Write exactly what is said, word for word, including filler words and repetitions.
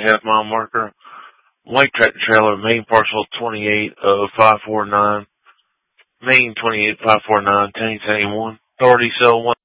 half mile marker. White tractor trailer, main parcel twenty-eight of five four nine, main twenty-eight five four nine, ten eighty-one, authority cell one.